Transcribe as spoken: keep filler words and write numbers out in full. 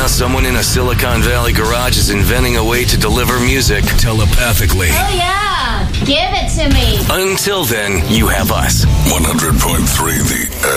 now someone in a Silicon Valley garage is inventing a way to deliver music telepathically. Oh, yeah. Give it to me. Until then, you have us. one hundred point three The